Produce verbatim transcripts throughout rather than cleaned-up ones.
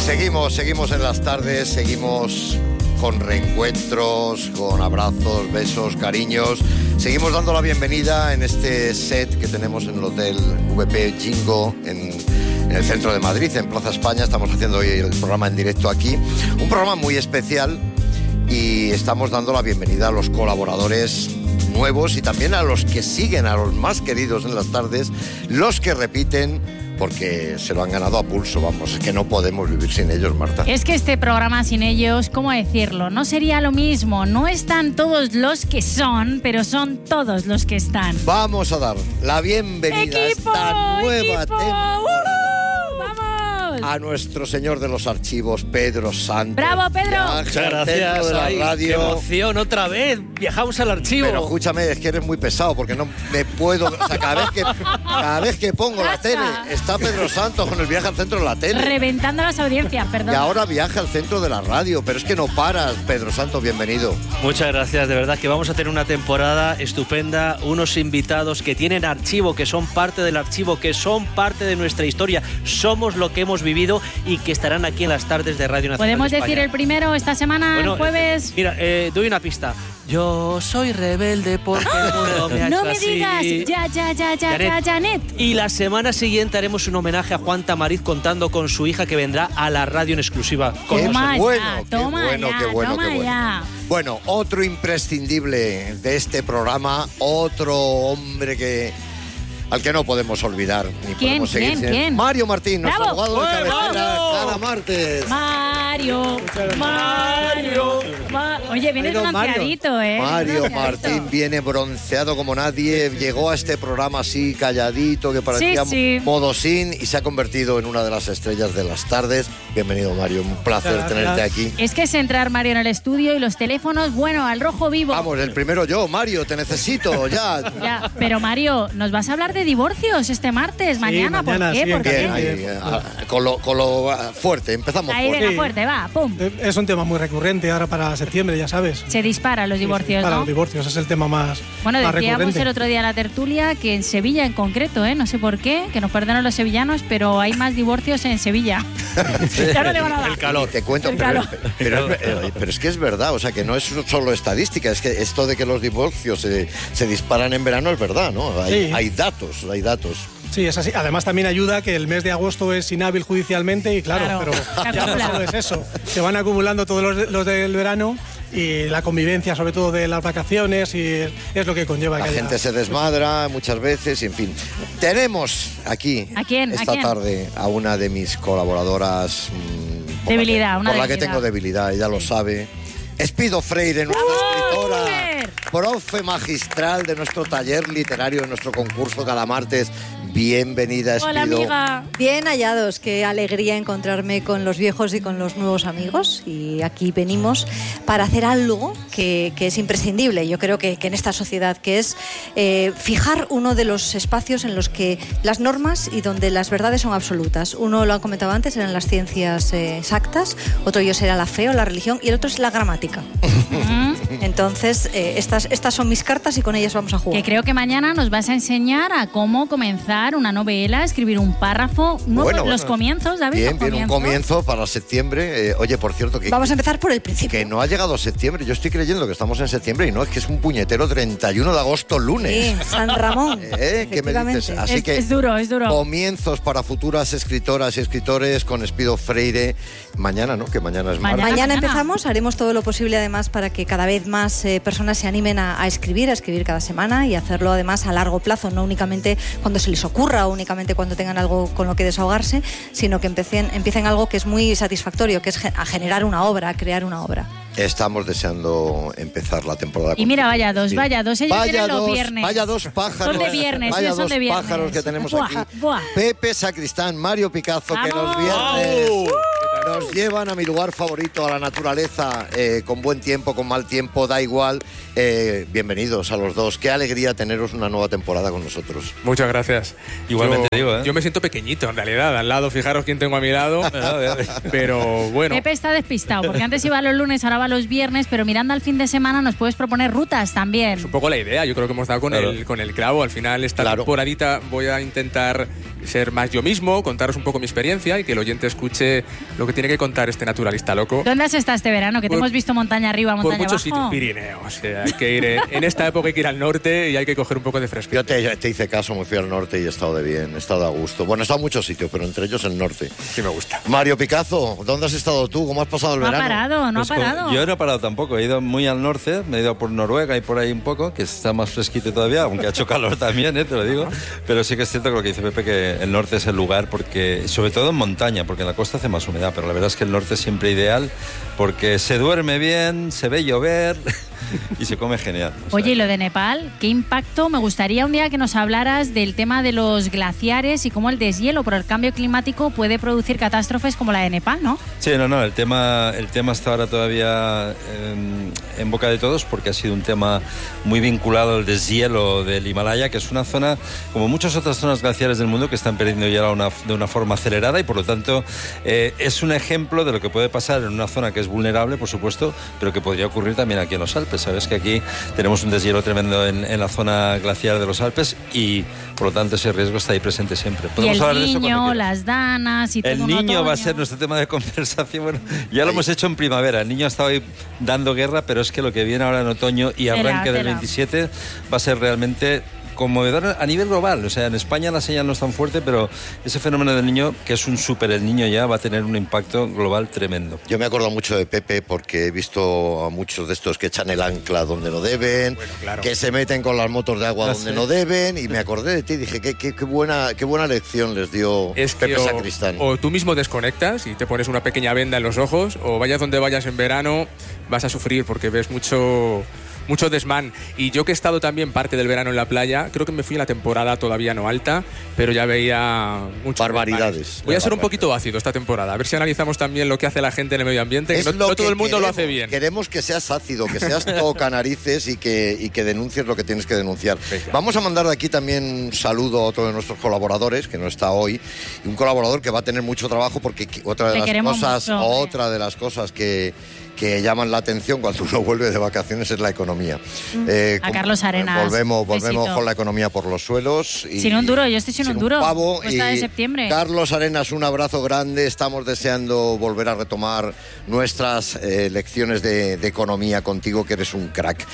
Seguimos, seguimos en las tardes, seguimos con reencuentros, con abrazos, besos, cariños. Seguimos dando la bienvenida en este set que tenemos en el Hotel V P Jingo en, en el centro de Madrid, en Plaza España. Estamos haciendo hoy el programa en directo aquí. Un programa muy especial y estamos dando la bienvenida a los colaboradores nuevos y también a los que siguen, a los más queridos en las tardes, los que repiten, porque se lo han ganado a pulso, vamos, es que no podemos vivir sin ellos, Marta. Es que este programa sin ellos, ¿cómo decirlo? No sería lo mismo, no están todos los que son, pero son todos los que están. Vamos a dar la bienvenida ¡Equipo, a esta nueva equipo! temporada ¡Uh! ¡Vamos! a nuestro señor de los archivos, Pedro Santos. ¡Bravo, Pedro! Viaja Muchas al gracias. centro de la Ay, radio. ¡Qué emoción! Otra vez. Viajamos al archivo. Pero escúchame, es que eres muy pesado porque no me puedo... O sea, cada vez que, cada vez que pongo la tele, está Pedro Santos con el viaje al centro de la tele. Reventando las audiencias, perdón. Y ahora viaja al centro de la radio, pero es que no paras, Pedro Santos, bienvenido. Muchas gracias, de verdad que vamos a tener una temporada estupenda, unos invitados que tienen archivo, que son parte del archivo, que son parte de nuestra historia, somos lo que hemos vivido y que estarán aquí en las tardes de Radio Nacional. ¿Podemos de decir España. el primero esta semana, Bueno, el jueves? eh, mira, eh, doy una pista. Yo soy rebelde porque el mundo me ha No hecho me así. digas, ya, ya, ya, ya, ya, Janet. Janet. Y la semana siguiente haremos un homenaje a Juan Tamariz contando con su hija que vendrá a la radio en exclusiva con Qué Toma nosotros. bueno, ya, qué toma bueno, ya, qué bueno, toma qué bueno. ya. Bueno, otro imprescindible de este programa, otro hombre que al que no podemos olvidar ni ¿Quién, podemos seguir quién, sin él. quién? Mario Martín, nuestro ¡Bravo! abogado de ¡Eh, cabecera, Mario! cada martes. Mario, Mario, Ma- Oye, vienes Pero Mario. bronceadito, ¿eh? Mario Bronceadito. Martín viene bronceado como nadie, llegó a este programa así calladito, que parecía Sí, sí. modosín y se ha convertido en una de las estrellas de las tardes. Bienvenido, Mario, un placer Gracias. tenerte aquí. Es que es entrar, Mario, en el estudio y los teléfonos, bueno, al rojo vivo. Vamos, el primero yo, Mario, te necesito, ya. Ya, pero Mario, nos vas a hablar de divorcios este martes, mañana, mañana, ¿por qué? sí, ¿Por en qué? Bien, ahí, ah, con lo, con lo ah, fuerte, empezamos Ahí, fuerte. venga, Sí. fuerte, va, pum. Es un tema muy recurrente ahora para septiembre, ya sabes. Se disparan los divorcios, Para ¿no? los divorcios es el tema más, Bueno, más decíamos recurrente. el otro día en la tertulia que en Sevilla en concreto, ¿eh? No sé por qué, que nos perdonan los sevillanos, pero hay más divorcios en Sevilla. Ya no digo nada. El calor. Te cuento, El pero, calor. pero, pero- pero es que es verdad, o sea, que no es solo estadística, es que esto de que los divorcios se, se disparan en verano es verdad, ¿no? Hay, Sí. hay datos, hay datos. Sí, es así. Además también ayuda que el mes de agosto es inhábil judicialmente y claro, Claro, pero se ya no acumula. solo es eso. Se van acumulando todos los, de- los del verano y la convivencia, sobre todo de las vacaciones, y es, es lo que conlleva La que haya- gente se desmadra muchas veces y en fin. Tenemos aquí ¿A quién? ¿A esta quién? tarde a una de mis colaboradoras. mmm, por Debilidad, la que, una por la que debilidad. tengo debilidad, ella lo sabe. Espido Freire, nuestra escritora, ¡Súper! profe magistral de nuestro taller literario, de nuestro concurso cada martes. Bienvenida, Espido. Hola, amiga. Bien hallados, qué alegría encontrarme con los viejos y con los nuevos amigos, y aquí venimos para hacer algo que, que es imprescindible, yo creo que, que en esta sociedad, que es eh, fijar uno de los espacios en los que las normas y donde las verdades son absolutas. Uno, lo han comentado antes, eran las ciencias eh, exactas, otro yo será la fe o la religión, y el otro es la gramática. Entonces, eh, estas, estas son mis cartas y con ellas vamos a jugar. Que creo que mañana nos vas a enseñar a cómo comenzar una novela, escribir un párrafo, nuevos- Bueno, los bueno. comienzos, David. Bien, los bien, un comienzos. comienzo para septiembre. Eh, oye, por cierto, que, Vamos a empezar por el principio. que no ha llegado septiembre. Yo estoy creyendo que estamos en septiembre y no, es que es un puñetero treinta y uno de agosto, lunes. Sí, San Ramón. ¿Eh? ¿Qué me dices? Efectivamente. Así Es, que es duro, es duro. comienzos para futuras escritoras y escritores con Espido Freire. Mañana, ¿no? Que mañana es Mañana. martes. Mañana mañana. empezamos, haremos todo lo posible además para que cada vez más eh, personas se animen a, a escribir, a escribir cada semana, y hacerlo además a largo plazo, no únicamente cuando se les ocurra o únicamente cuando tengan algo con lo que desahogarse, sino que empiecen, empiecen algo que es muy satisfactorio, que es ge- a generar una obra, a crear una obra. Estamos deseando empezar la temporada. Y mira, vaya dos, Sí. vaya dos, ellos Vaya vienen los dos, viernes. vaya dos pájaros. Son de viernes, Vaya ellos son dos de viernes. pájaros que tenemos Buah, aquí. buah. Pepe Sacristán, Mario Picazo, que los ¡Vamos! viernes ¡Au! nos llevan a mi lugar favorito, a la naturaleza, eh, con buen tiempo, con mal tiempo, da igual. Eh, bienvenidos a los dos. Qué alegría teneros una nueva temporada con nosotros. Muchas gracias. Igualmente yo, digo, ¿eh? Yo me siento pequeñito, en realidad. Al lado, fijaros quién tengo a mi lado. Pero bueno. Pepe está despistado, porque antes iba los lunes, ahora va los viernes, pero mirando al fin de semana nos puedes proponer rutas también. Es un poco la idea. Yo creo que hemos dado con, Claro. el, con el clavo. Al final, esta Claro. temporadita voy a intentar ser más yo mismo, contaros un poco mi experiencia y que el oyente escuche lo que tiene que contar este naturalista loco. ¿Dónde has estado este verano? Que te Por- hemos visto montaña arriba, Por montaña muchos abajo. sitios, Pirineos. eh, hay que ir, eh, en esta época hay que ir al norte y hay que coger un poco de fresco. Yo te, te hice caso, me fui al norte y he estado de bien, he estado a gusto. Bueno, he estado en muchos sitios, pero entre ellos el norte. Sí me gusta. Mario Picazo, ¿dónde has estado tú? ¿Cómo has pasado el No ha verano? parado, no Pues ha como- parado. Yo no he parado tampoco, he ido muy al norte, me he ido por Noruega y por ahí un poco, que está más fresquito todavía, aunque ha hecho calor también, ¿eh? Te lo digo. Pero sí que es cierto que lo que dice Pepe, que el norte es el lugar, porque sobre todo en montaña, porque en la costa hace más humedad, pero la verdad es que el norte es siempre ideal, porque se duerme bien, se ve llover y se come genial. O sea, Oye, y lo de Nepal, ¿qué impacto? Me gustaría un día que nos hablaras del tema de los glaciares y cómo el deshielo por el cambio climático puede producir catástrofes como la de Nepal, ¿no? Sí, no, no, el tema, el tema está ahora todavía en, en boca de todos porque ha sido un tema muy vinculado al deshielo del Himalaya, que es una zona, como muchas otras zonas glaciares del mundo, que están perdiendo ya una, de una forma acelerada y por lo tanto eh, es un ejemplo de lo que puede pasar en una zona que es vulnerable, por supuesto, pero que podría ocurrir también aquí en los Alpes. Sabes que aquí tenemos un deshielo tremendo en, en la zona glaciar de los Alpes y por lo tanto ese riesgo está ahí presente siempre. Y Podemos el hablar de eso cuando niño, quieras. las danas y todo El un niño va a otoño. ser nuestro tema de conversación. Bueno, ya lo hemos hecho en primavera. El niño ha estado ahí dando guerra, pero es que lo que viene ahora en otoño y Tela, arranque del tela. veintisiete va a ser realmente conmovedor a nivel global. O sea, en España la señal no es tan fuerte, pero ese fenómeno del niño, que es un súper el niño ya, va a tener un impacto global tremendo. Yo me acuerdo mucho de Pepe porque he visto a muchos de estos que echan el ancla donde no deben, Bueno, claro. que se meten con las motos de agua Ah, donde sí. no deben, y me acordé de ti y dije, qué, qué, qué buena, qué buena lección les dio Es que Pepe o, Sacristán. o tú mismo desconectas y te pones una pequeña venda en los ojos, o vayas donde vayas en verano, vas a sufrir porque ves mucho, mucho desmán. Y yo que he estado también parte del verano en la playa, creo que me fui en la temporada todavía no alta, pero ya veía muchos Barbaridades. desmanes. Voy a ser un poquito ácido esta temporada, a ver si analizamos también lo que hace la gente en el medio ambiente, que Es no, lo no todo que el mundo lo queremos. hace bien. Queremos que seas ácido, que seas tocanarices y que, y que denuncies lo que tienes que denunciar. Venga. Vamos a mandar de aquí también un saludo a otro de nuestros colaboradores, que no está hoy, y un colaborador que va a tener mucho trabajo porque qui- otra de Le las queremos cosas, mucho, hombre. otra de las cosas que que llaman la atención cuando uno vuelve de vacaciones es la economía. Eh, A como- Carlos Arenas, Volvemos, volvemos besito. con la economía por los suelos. Y, Sin un duro, yo estoy sin un duro. pavo. Cuesta de Y septiembre. Carlos Arenas, un abrazo grande. Estamos deseando volver a retomar nuestras eh, lecciones de, de economía contigo, que eres un crack.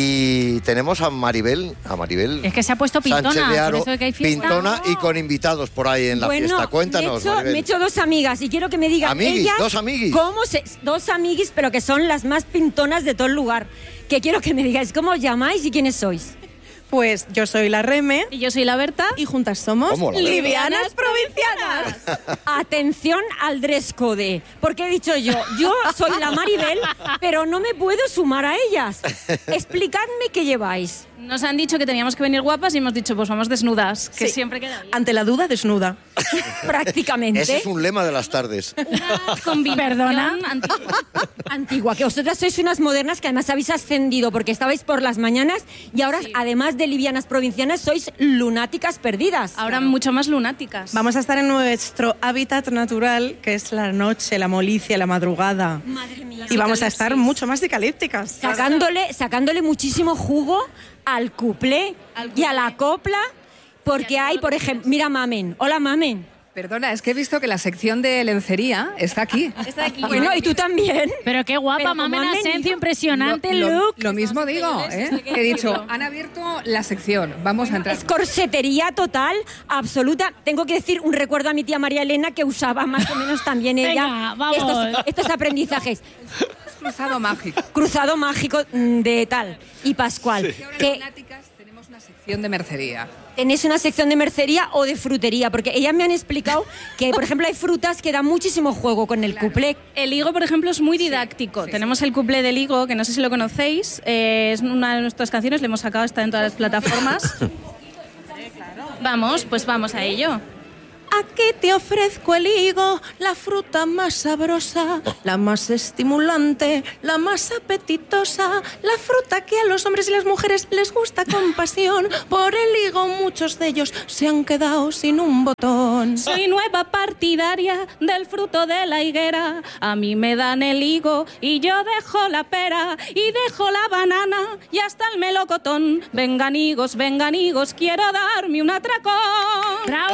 Y tenemos a Maribel, a Maribel. Es que se ha puesto pintona, Sánchez de por Haro, eso que hay fiesta. pintona y con invitados por ahí en la bueno, fiesta. Cuéntanos, me he, hecho, Maribel. me he hecho dos amigas y quiero que me digan Amiguis, ellas dos amiguis. cómo se, dos amiguis, pero que son las más pintonas de todo el lugar. Que quiero que me digáis cómo os llamáis y quiénes sois. Pues yo soy la Reme Y yo soy la Berta. y juntas somos ¿Cómo, la Berta? Livianas Provincianas. Atención al dress code, porque he dicho yo, yo soy la Maribel, pero no me puedo sumar a ellas. Explicadme qué lleváis. Nos han dicho que teníamos que venir guapas y hemos dicho, pues vamos desnudas, que Sí. siempre queda bien. Ante la duda, desnuda. Prácticamente. Ese es un lema de las tardes. Combinación Perdona. antigua. Antigua, que vosotras sois unas modernas que además habéis ascendido porque estabais por las mañanas y ahora, además de livianas provincianas, sois lunáticas perdidas. Ahora mucho más lunáticas. Vamos a estar en nuestro hábitat natural, que es la noche, la molicie, la madrugada. Madre mía. Y vamos a estar mucho más dicalípticas. Sacándole, sacándole muchísimo jugo al cuplé y a la copla, porque hay, por ejemplo, mira Mamen. Hola Mamen. Perdona, es que he visto que la sección de lencería está aquí. Está aquí. Bueno, y tú también. Pero qué guapa, Pero Mamen como han Asencio, venido- impresionante lo, look. lo mismo digo, ¿eh? He dicho, han abierto la sección, vamos a entrar. Es corsetería total, absoluta. Tengo que decir un recuerdo a mi tía María Elena que usaba más o menos también ella Venga, vamos. Estos, estos aprendizajes. Cruzado mágico. Cruzado mágico mm, de tal y Pascual. Y ahora Que en Lunáticas tenemos una sección de mercería. tenéis una sección de mercería o de frutería, porque ellas me han explicado que, por ejemplo, hay frutas que dan muchísimo juego con el cuplé. El higo, por ejemplo, es muy didáctico. Tenemos el cuplé del higo, que no sé si lo conocéis. eh, es una de nuestras canciones, le hemos sacado, está en todas las plataformas. Vamos, pues vamos a ello. Aquí te ofrezco el higo, la fruta más sabrosa, la más estimulante, la más apetitosa, la fruta que a los hombres y las mujeres les gusta con pasión. Por el higo muchos de ellos se han quedado sin un botón. atracón. Soy nueva partidaria del fruto de la higuera. A mí me dan el higo y yo dejo la pera y dejo la banana y hasta el melocotón. Vengan higos, vengan higos, quiero darme un atracón. ¡Bravo!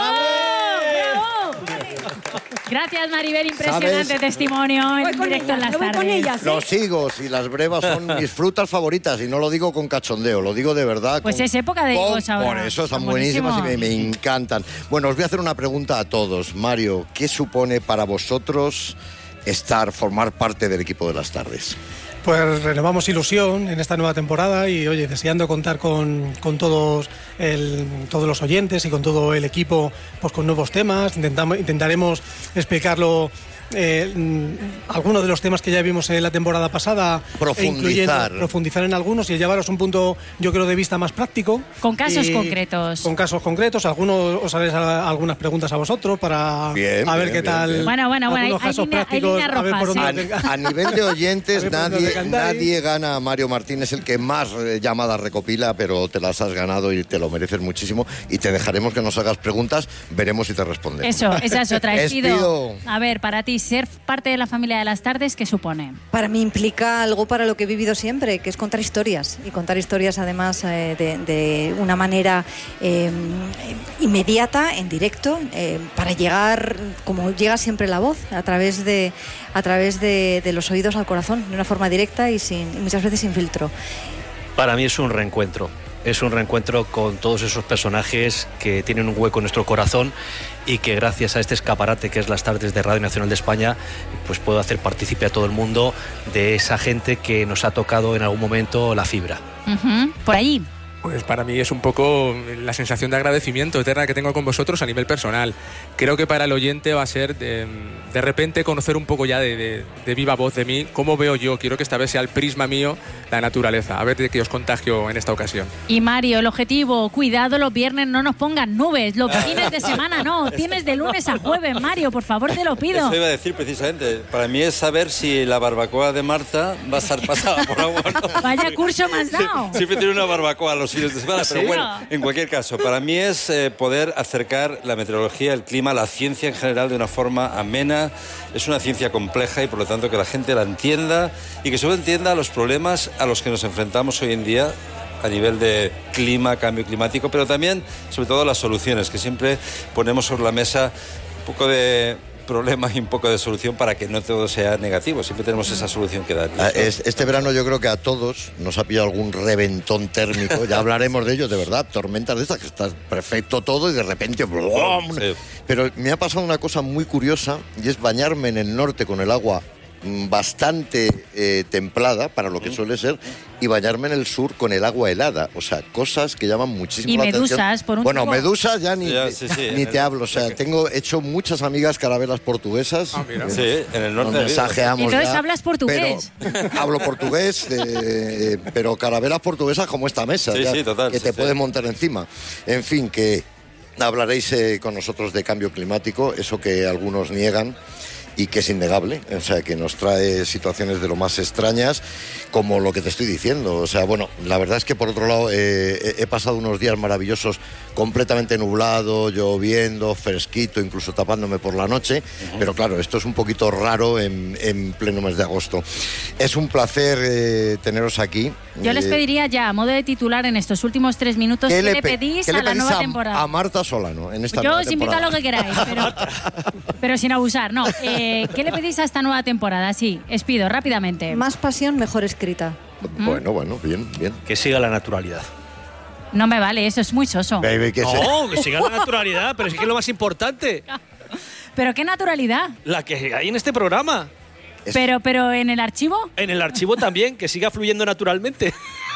¡Bravo! Gracias, Maribel, impresionante ¿Sabes? testimonio en directo en las tardes. Los higos y las brevas son mis frutas favoritas y no lo digo con cachondeo, lo digo de verdad. Pues con, es época de con, higos ahora. Por eso están Son buenísimas y me, buenísimos. me encantan. Bueno, os voy a hacer una pregunta a todos. Mario, ¿qué supone para vosotros estar, formar parte del equipo de las tardes? Pues renovamos ilusión en esta nueva temporada y, oye, deseando contar con, con todos, el, todos los oyentes y con todo el equipo, pues con nuevos temas. Intentamos, intentaremos explicarlo. Eh, algunos de los temas que ya vimos en la temporada pasada, Profundizar. e profundizar en algunos y llevaros un punto, yo creo, de vista más práctico. Con casos Y concretos. Con casos concretos. Algunos os haré algunas preguntas a vosotros para Bien, a ver bien, qué bien, tal. bien. Bueno, bueno, bueno, algunos hay casos línea- hay prácticos, líneas a ver por rojas, dónde ¿eh? te- A, a nivel de oyentes, A ver por dónde nadie, decantáis. nadie gana a Mario Martínez, el que más eh, llamadas recopila, pero te las has ganado y te lo mereces muchísimo. Y te dejaremos que nos hagas preguntas, veremos si te respondemos. Eso, esa es otra. Espido. Espido. A ver, para ti, ser parte de la familia de las tardes, ¿qué supone? Para mí implica algo para lo que he vivido siempre, que es contar historias. Y contar historias, además, eh, de, de una manera eh, inmediata, en directo, eh, para llegar, como llega siempre la voz, a través de, a través de, de los oídos al corazón, de una forma directa y, sin, y muchas veces sin filtro. Para mí es un reencuentro. Es un reencuentro con todos esos personajes que tienen un hueco en nuestro corazón y que gracias a este escaparate que es las tardes de Radio Nacional de España, pues puedo hacer partícipe a todo el mundo de esa gente que nos ha tocado en algún momento la fibra. Uh-huh. Por ahí. Pues para mí es un poco la sensación de agradecimiento eterna que tengo con vosotros a nivel personal. Creo que para el oyente va a ser de, de repente conocer un poco ya de, de, de viva voz de mí, cómo veo yo. Quiero que esta vez sea el prisma mío, la naturaleza. A ver de qué os contagio en esta ocasión. Y Mario, el objetivo, cuidado, los viernes no nos pongan nubes, los fines de semana no, tienes de lunes a jueves, Mario, por favor, te lo pido. Eso iba a decir precisamente. Para mí es saber si la barbacoa de Marta va a estar pasada por agua o no. Vaya curso me has dado. Siempre tiene una barbacoa los fines de semana, pero ¿Sí? bueno, en cualquier caso, para mí es eh, poder acercar la meteorología, el clima, la ciencia en general de una forma amena. Es una ciencia compleja y por lo tanto que la gente la entienda y que sobre entienda los problemas a los que nos enfrentamos hoy en día a nivel de clima, cambio climático, pero también, sobre todo, las soluciones, que siempre ponemos sobre la mesa un poco de problema y un poco de solución para que no todo sea negativo. Siempre tenemos esa solución que dar. Ah, es- Este verano yo creo que a todos nos ha pillado algún reventón térmico, ya hablaremos de ello, de verdad, tormentas de estas, que está perfecto todo y de repente... ¡blum! Sí. Pero me ha pasado una cosa muy curiosa y es bañarme en el norte con el agua mm, bastante eh, templada para lo que suele ser y bañarme en el sur con el agua helada, o sea, cosas que llaman muchísimo Y la atención. medusas, por un Bueno, tubo. medusas ya ni, Ya, sí, sí, ni en te el- hablo, o sea, tengo hecho muchas amigas carabelas portuguesas. Ah, mira. Sí, en el norte Nos de Vigo. mensajeamos Entonces ya, hablas portugués. pero- hablo portugués, eh, pero carabelas portuguesas como esta mesa, Sí, ya, sí, total, que sí, te sí. puedes montar encima. En fin, que hablaréis eh, con nosotros de cambio climático, eso que algunos niegan y que es innegable, o sea, que nos trae situaciones de lo más extrañas, como lo que te estoy diciendo. O sea, bueno, la verdad es que por otro lado eh, he he pasado unos días maravillosos, completamente nublado, lloviendo, fresquito, incluso tapándome por la noche, pero claro, esto es un poquito raro en, en pleno mes de agosto. Es un placer eh, teneros aquí. Yo les Eh, pediría ya, a modo de titular, en estos últimos tres minutos, ¿qué, le pe- pedís qué le a la pedís nueva a- temporada? a Marta Solano en esta Yo nueva os invito a temporada? lo que queráis, pero, pero sin abusar. No, eh, ¿qué le pedís a esta nueva temporada? Sí, Espido, rápidamente. Más pasión, mejor escrita. Bueno, bueno, bien, bien. Que siga la naturalidad. No me vale, eso es muy soso. Baby, que se- No, que siga la naturalidad, pero es que es lo más importante, Pero qué naturalidad. la que hay en este programa. Es- Pero, pero en el archivo. En el archivo también, que siga fluyendo naturalmente.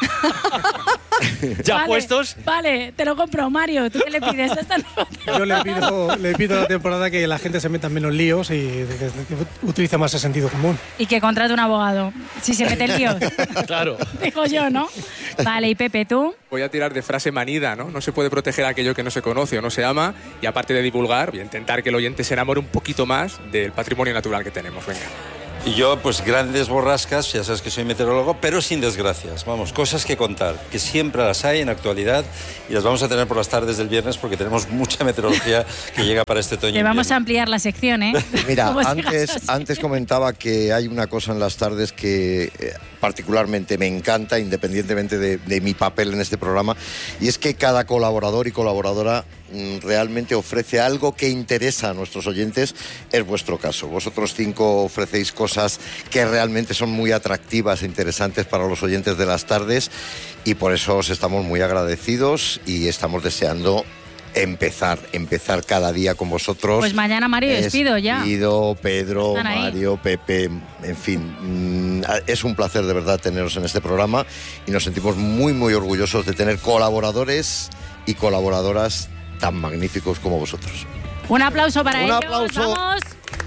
Ya Vale, puestos. Vale, te lo compro, Mario. ¿Tú qué le pides a esta nueva Yo le pido, le pido a la temporada que la gente se meta en menos líos y que, que utilice más el sentido común. Y que contrate un abogado. Si se mete el lío. Claro. Digo yo, ¿no? Vale, y Pepe, ¿tú? Voy a tirar de frase manida, ¿no? No se puede proteger aquello que no se conoce o no se ama y aparte de divulgar, voy a intentar que el oyente se enamore un poquito más del patrimonio natural que tenemos. Venga. Y yo, pues grandes borrascas, ya sabes que soy meteorólogo, pero sin desgracias. Vamos, cosas que contar, que siempre las hay en actualidad y las vamos a tener por las tardes del viernes porque tenemos mucha meteorología que llega para este otoño. Le vamos a ampliar la sección, ¿eh? Mira, antes, antes comentaba que hay una cosa en las tardes que eh, particularmente me encanta, independientemente de, de mi papel en este programa, y es que cada colaborador y colaboradora mm, realmente ofrece algo que interesa a nuestros oyentes. Es vuestro caso. Vosotros cinco ofrecéis cosas que realmente son muy atractivas e interesantes para los oyentes de las tardes, y por eso os estamos muy agradecidos y estamos deseando empezar, empezar cada día con vosotros. Pues mañana Mario despido ya. Despido, Pedro, Mario, Pepe, en fin, es un placer de verdad teneros en este programa y nos sentimos muy muy orgullosos de tener colaboradores y colaboradoras tan magníficos como vosotros. Un aplauso para Un ellos. aplauso. Vamos.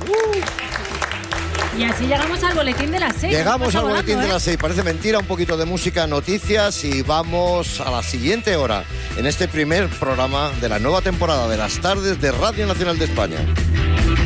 Y así llegamos al boletín de las seis. Llegamos al volando, boletín ¿eh? de las seis. Parece mentira, un poquito de música, noticias y vamos a la siguiente hora en este primer programa de la nueva temporada de las tardes de Radio Nacional de España.